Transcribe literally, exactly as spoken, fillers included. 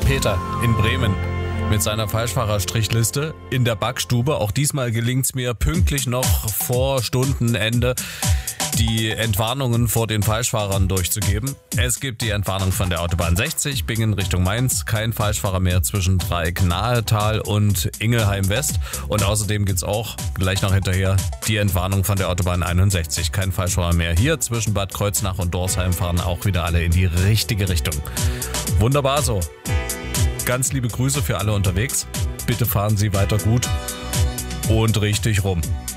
Peter in Bremen mit seiner Falschfahrerstrichliste in der Backstube. Auch diesmal gelingt es mir pünktlich noch vor Stundenende die Entwarnungen vor den Falschfahrern durchzugeben. Es gibt die Entwarnung von der Autobahn sechzig, Bingen Richtung Mainz. Kein Falschfahrer mehr zwischen Dreieck-Nahetal und Ingelheim West. Und außerdem gibt es auch gleich noch hinterher die Entwarnung von der Autobahn einundsechzig. Kein Falschfahrer mehr hier. Zwischen Bad Kreuznach und Dorsheim fahren auch wieder alle in die richtige Richtung. Wunderbar so. Ganz liebe Grüße für alle unterwegs. Bitte fahren Sie weiter gut und richtig rum.